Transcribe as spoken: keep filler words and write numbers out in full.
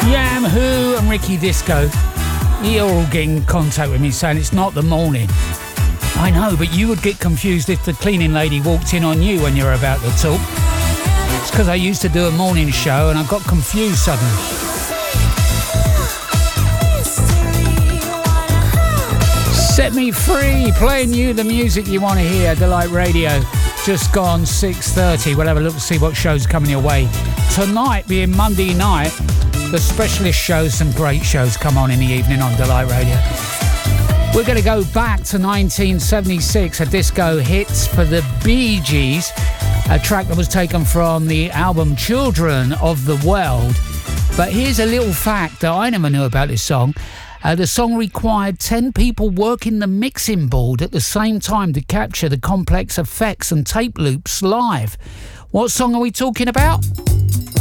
Yam, Who and Ricky Disco, you're all getting in contact with me saying it's not the morning. I know, but you would get confused if the cleaning lady walked in on you when you were about to talk. It's because I used to do a morning show and I got confused suddenly. Set me free, playing you the music you want to hear. Delight Radio, just gone six thirty. We'll have a look to see what show's coming your way. Tonight being Monday night, the specialist shows, some great shows come on in the evening on Delight Radio. We're going to go back to nineteen seventy-six, a disco hit for the Bee Gees, a track that was taken from the album Children of the World. But here's a little fact that I never knew about this song. Uh, the song required ten people working the mixing board at the same time to capture the complex effects and tape loops live. What song are we talking about?